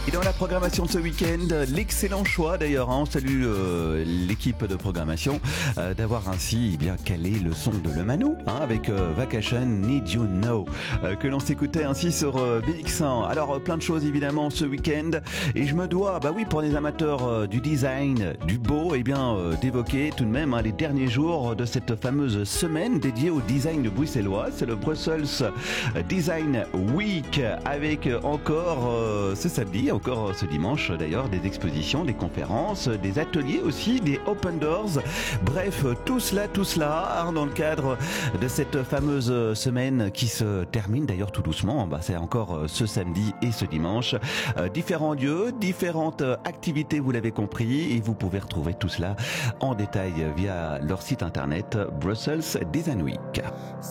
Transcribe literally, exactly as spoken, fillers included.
Et dans la programmation de ce week-end, l'excellent choix d'ailleurs, hein, on salue euh, l'équipe de programmation euh, d'avoir ainsi eh bien calé le son de Le Manu hein, avec euh, Vacation Need You Know euh, que l'on s'écoutait ainsi sur euh, B X un. Alors euh, plein de choses évidemment ce week-end et je me dois, bah oui, pour les amateurs euh, du design, du beau, eh bien euh, d'évoquer tout de même hein, les derniers jours de cette fameuse semaine dédiée au design bruxellois. C'est le Brussels Design Week avec encore euh, ce samedi, encore ce dimanche d'ailleurs, des expositions, des conférences, des ateliers aussi, des open doors. Bref, tout cela, tout cela hein, dans le cadre de cette fameuse semaine qui se termine d'ailleurs tout doucement. Bah, c'est encore ce samedi et ce dimanche. Euh, différents lieux, différentes activités, vous l'avez compris, et vous pouvez retrouver tout cela en détail via leur site internet Brussels Design Week.